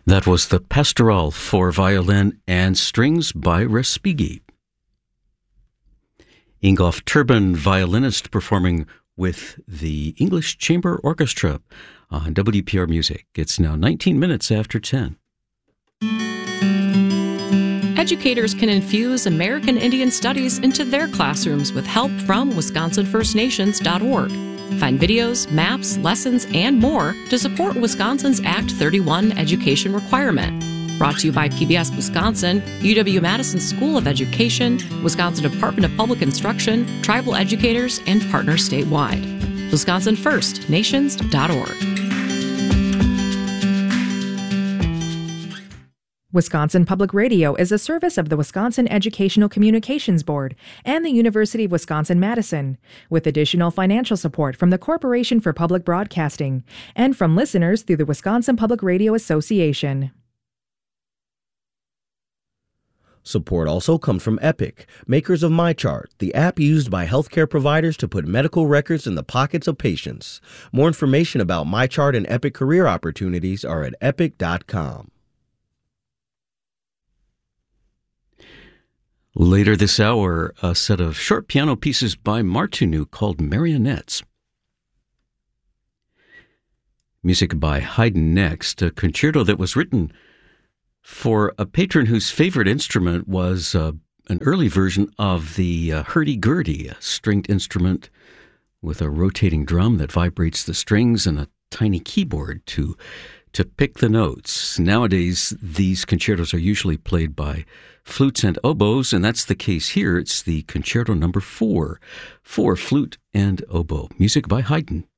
That was the Pastoral for violin and strings by Respighi. Ingolf Turbin, violinist, performing with the English Chamber Orchestra on WPR Music. It's now 19 minutes after 10. Educators can infuse American Indian Studies into their classrooms with help from WisconsinFirstNations.org. Find videos, maps, lessons, and more to support Wisconsin's Act 31 education requirement. Brought to you by PBS Wisconsin, UW-Madison School of Education, Wisconsin Department of Public Instruction, tribal educators, and partners statewide. WisconsinFirstNations.org. Wisconsin Public Radio is a service of the Wisconsin Educational Communications Board and the University of Wisconsin-Madison, with additional financial support from the Corporation for Public Broadcasting and from listeners through the Wisconsin Public Radio Association. Support also comes from Epic, makers of MyChart, the app used by healthcare providers to put medical records in the pockets of patients. More information about MyChart and Epic career opportunities are at epic.com. Later this hour, a set of short piano pieces by Martinu called Marionettes. Music by Haydn next, a concerto that was written for a patron whose favorite instrument was an early version of the hurdy-gurdy, a stringed instrument with a rotating drum that vibrates the strings and a tiny keyboard to pick the notes. Nowadays, these concertos are usually played by flutes and oboes, and that's the case here. It's the Concerto Number 4 for flute and oboe. Music by Haydn.